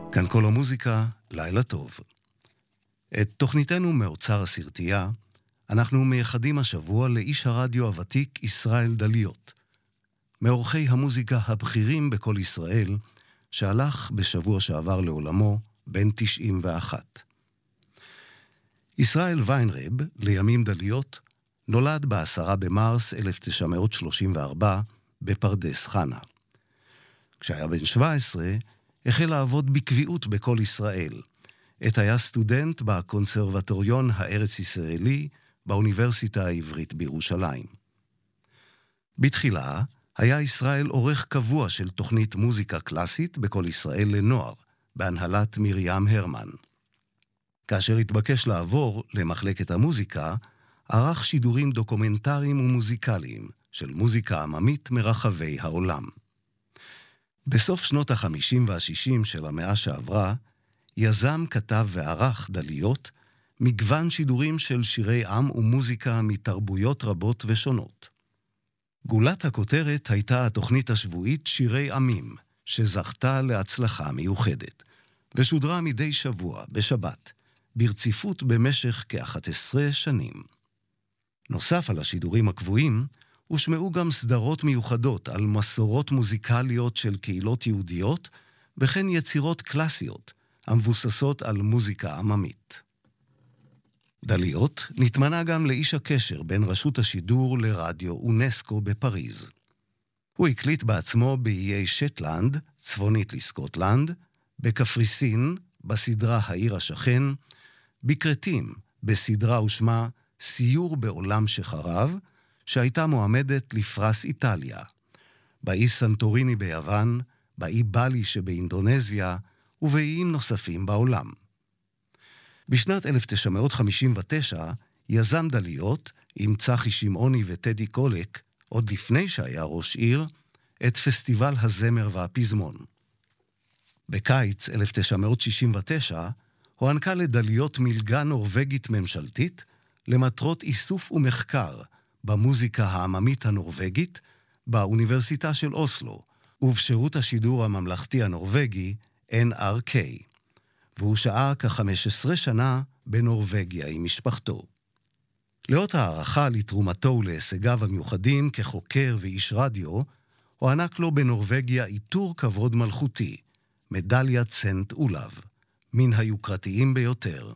כאן כל המוזיקה, לילה טוב. את תוכניתנו מאוצר הסרטייה, אנחנו מייחדים השבוע לאיש הרדיו הוותיק ישראל דליות, מאורחי המוזיקה הבכירים בכל ישראל, שהלך בשבוע שעבר לעולמו בן 91. ישראל ויינרב, לימים דליות, נולד ב10 במרס 1934 בפרדס חנה. כשהיה בן 17, החל לעבוד בקביעות בכל ישראל. עת היה סטודנט בקונסרבטוריון הארץ-ישראלי באוניברסיטה העברית בירושלים. בתחילה היה ישראל עורך קבוע של תוכנית מוזיקה קלאסית בכל ישראל לנוער, בהנהלת מרים הרמן. כאשר התבקש לעבור למחלקת המוזיקה, ערך שידורים דוקומנטריים ומוזיקליים של מוזיקה עממית מרחבי העולם. בסוף שנות ה-50 וה-60 של המאה שעברה, יזם, כתב וערך דליות מגוון שידורים של שירי עם ומוזיקה מתרבויות רבות ושונות. גולת הכותרת הייתה התוכנית השבועית שירי עמים, שזכתה להצלחה מיוחדת, ושודרה מדי שבוע בשבת, ברציפות במשך כ-11 שנים. נוסף על השידורים הקבועים, הושמעו גם סדרות מיוחדות על מסורות מוזיקליות של קהילות יהודיות, וכן יצירות קלאסיות, המבוססות על מוזיקה עממית. דליות נתמנה גם לאיש הקשר בין רשות השידור לרדיו אונסקו בפריז. הוא הקליט בעצמו באיי שטלנד, צפונית לסקוטלנד, בקפריסין, בסדרה העיר השכן, בקרטים, בסדרה ושמה סיור בעולם שחרב, שהייתה מועמדת לפרס איטליה, באי סנטוריני ביוון, באי בלי שבאינדונזיה, ובאיים נוספים בעולם. בשנת 1959 יזם דליות עם צחי שמעוני וטדי קולק, עוד לפני שהיה ראש עיר, את פסטיבל הזמר והפזמון. בקיץ 1969 הוענקה לדליות מלגה נורווגית ממשלתית למטרות איסוף ומחקר במוזיקה העממית הנורווגית באוניברסיטה של אוסלו ובשירות השידור הממלכתי הנורווגי NRK, והוא שהה כ-15 שנה בנורווגיה עם משפחתו. לאות הערכה לתרומתו ולהישגיו המיוחדים כחוקר ואיש רדיו, הוענק לו בנורווגיה עיטור כבוד מלכותי, מדליית סנט אולב, מן היוקרתיים ביותר.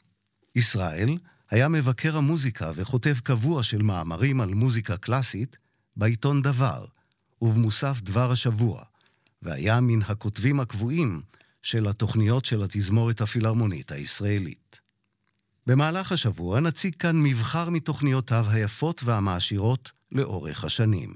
ישראל היה מבקר המוזיקה וכותב קבוע של מאמרים על מוזיקה קלאסית בעיתון דבר ובמוסף דבר השבוע, והיה מן הכותבים הקבועים של התוכניות של התזמורת הפילהרמונית הישראלית. במהלך השבוע נציג כאן מבחר מתוכניותיו היפות והמעשירות לאורך השנים.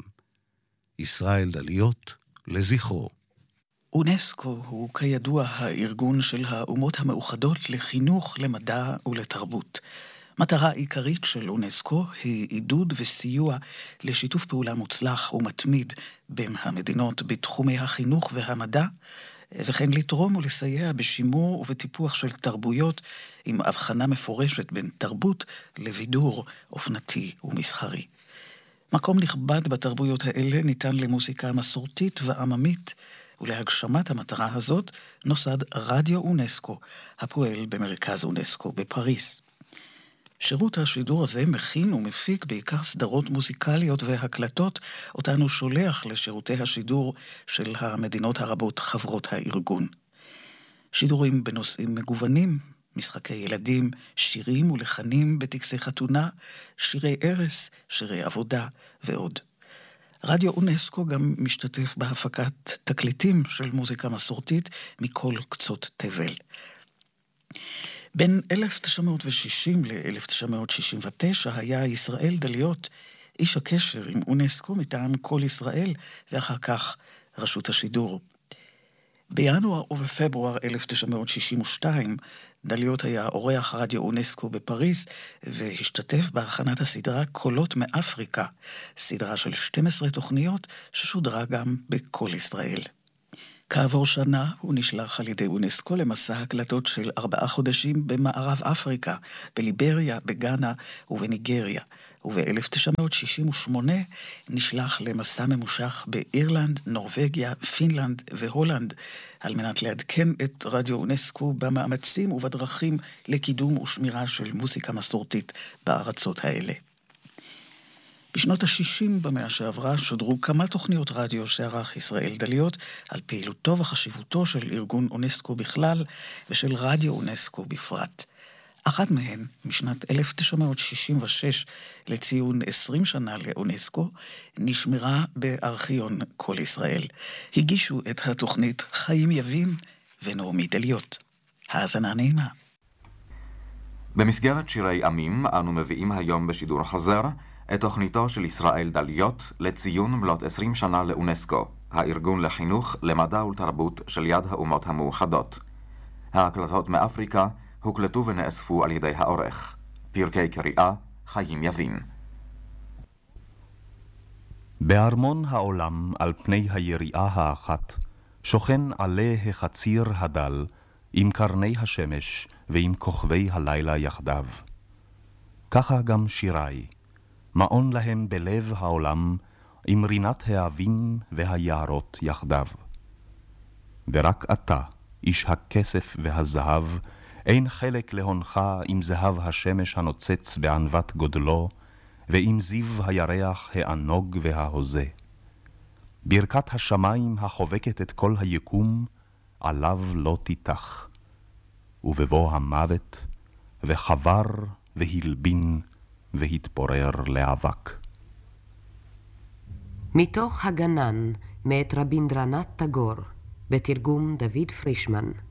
ישראל דליות לזכרו. אונסקו הוא כידוע הארגון של האומות המאוחדות לחינוך, למדע ולתרבות. מטרה עיקרית של אונסקו היא עידוד וסיוע לשיתוף פעולה מוצלח ומתמיד בין המדינות בתחומי החינוך והמדע, וכן לתרום ולסייע בשימור ובטיפוח של תרבויות עם הבחנה מפורשת בין תרבות לבידור אופנתי ומסחרי. מקום נכבד בתרבויות האלה ניתן למוזיקה מסורתית ועממית, ולהגשמת המטרה הזאת נוסד רדיו אונסקו, הפועל במרכז אונסקו בפריז. שירות השידור הזה מכין ומפיק בעיקר סדרות מוזיקליות והקלטות, אותן הוא שולח לשירותי השידור של המדינות הרבות חברות הארגון. שידורים בנושאים מגוונים, משחקי ילדים, שירים ולחנים בטקסי חתונה, שירי ערש, שירי עבודה ועוד. רדיו אונסקו גם משתתף בהפקת תקליטים של מוזיקה מסורתית מכל קצות תבל. בין 1960 ל-1969 היה ישראל דליות איש הקשר עם אונסקו מטעם כל ישראל, ואחר כך רשות השידור. בינואר ובפברואר 1962 דליות היה אורח רדיו אונסקו בפריז, והשתתף בהכנת הסדרה קולות מאפריקה, סדרה של 12 תוכניות ששודרה גם בכל ישראל. כעבור שנה הוא נשלח על ידי אונסקו למסע הקלטות של 4 חודשים במערב אפריקה, בליבריה, בגאנה ובניגריה. וב-1968 נשלח למסע ממושך באירלנד, נורווגיה, פינלנד והולנד, על מנת לעדכן את רדיו אונסקו במאמצים ובדרכים לקידום ושמירה של מוזיקה מסורתית בארצות האלה. בשנות ה-60 במאה שעברה שודרו כמה תוכניות רדיו שערך ישראל דליות על פעילותו וחשיבותו של ארגון אונסקו בכלל ושל רדיו אונסקו בפרט. אחת מהן, משנת 1966 לציון 20 שנה לאונסקו, נשמרה בארכיון כל ישראל. הגישו את התוכנית חיים יבין ונעמי דליות. האזנה נעימה. במסגרת שירי עמים אנו מביאים היום בשידור חוזר את תוכניתו של ישראל דליות לציון מלאת 20 שנה לאונסקו, הארגון לחינוך, למדע ולתרבות של יד האומות המאוחדות. ההקלטות מאפריקה הוקלטו ונאספו על ידי העורך. פרקי קריאה, חיים יבין. בארמון העולם על פני היריעה האחת, שוכן עלה החציר הדל, עם קרני השמש ועם כוכבי הלילה יחדיו. ככה גם שיריי, מעון להם בלב העולם, עם רינת האבים והיערות יחדיו. ורק אתה, איש הכסף והזהב, אין חלק להונך עם זהב השמש הנוצץ בענבת גודלו, ועם זיו הירח הענוג וההוזה. ברכת השמיים החובקת את כל היקום, עליו לא תיתח. ובבוא המוות, וחבר והלבין, והתפורר לאבק. מתוך הגנן, מאת רבינדרנת טאגור, בתרגום דוד פרישמן.